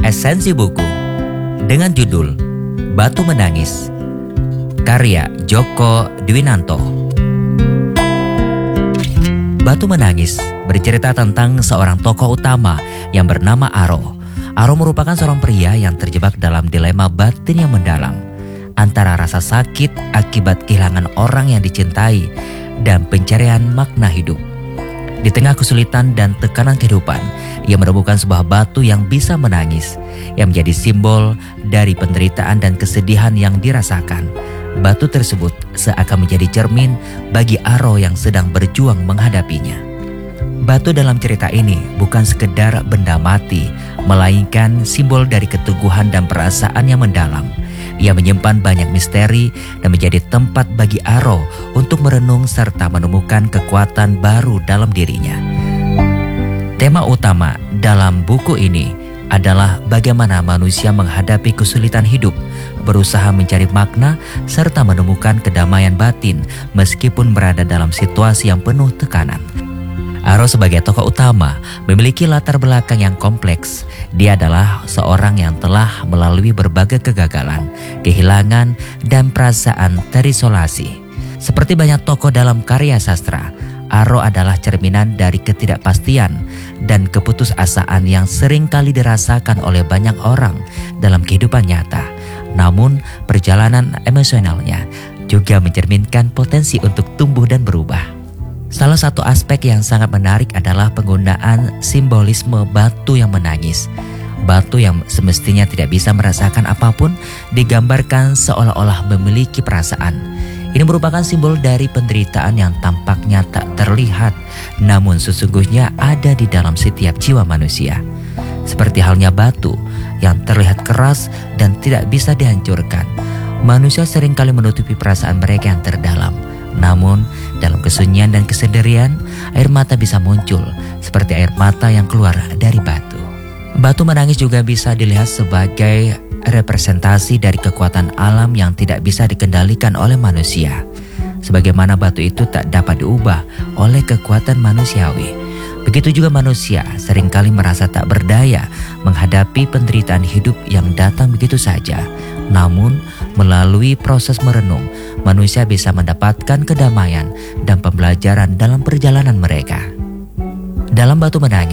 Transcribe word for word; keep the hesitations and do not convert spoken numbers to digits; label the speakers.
Speaker 1: Esensi buku dengan judul Batu Menangis, karya Djoko Dwinanto. Batu Menangis bercerita tentang seorang tokoh utama yang bernama Aro. Aro merupakan seorang pria yang terjebak dalam dilema batin yang mendalam antara rasa sakit akibat kehilangan orang yang dicintai dan pencarian makna hidup. Di tengah kesulitan dan tekanan kehidupan, ia menemukan sebuah batu yang bisa menangis, yang menjadi simbol dari penderitaan dan kesedihan yang dirasakan. Batu tersebut seakan menjadi cermin bagi Aro yang sedang berjuang menghadapinya. Batu dalam cerita ini bukan sekedar benda mati, melainkan simbol dari keteguhan dan perasaan yang mendalam. Ia menyimpan banyak misteri dan menjadi tempat bagi Aro untuk merenung serta menemukan kekuatan baru dalam dirinya. Tema utama dalam buku ini adalah bagaimana manusia menghadapi kesulitan hidup, berusaha mencari makna serta menemukan kedamaian batin meskipun berada dalam situasi yang penuh tekanan. Aro sebagai tokoh utama memiliki latar belakang yang kompleks. Dia adalah seorang yang telah melalui berbagai kegagalan, kehilangan, dan perasaan terisolasi. Seperti banyak tokoh dalam karya sastra, Aro adalah cerminan dari ketidakpastian dan keputusasaan yang sering kali dirasakan oleh banyak orang dalam kehidupan nyata. Namun, perjalanan emosionalnya juga mencerminkan potensi untuk tumbuh dan berubah. Salah satu aspek yang sangat menarik adalah penggunaan simbolisme batu yang menangis. Batu yang semestinya tidak bisa merasakan apapun digambarkan seolah-olah memiliki perasaan. Ini merupakan simbol dari penderitaan yang tampaknya tak terlihat, namun sesungguhnya ada di dalam setiap jiwa manusia. Seperti halnya batu yang terlihat keras dan tidak bisa dihancurkan, manusia seringkali menutupi perasaan mereka yang terdalam. Namun, dalam kesunyian dan kesendirian, air mata bisa muncul seperti air mata yang keluar dari batu. Batu menangis juga bisa dilihat sebagai representasi dari kekuatan alam yang tidak bisa dikendalikan oleh manusia. Sebagaimana batu itu tak dapat diubah oleh kekuatan manusiawi, begitu juga manusia seringkali merasa tak berdaya menghadapi penderitaan hidup yang datang begitu saja. Namun, melalui proses merenung, manusia bisa mendapatkan kedamaian dan pembelajaran dalam perjalanan mereka. Dalam Batu Menangis,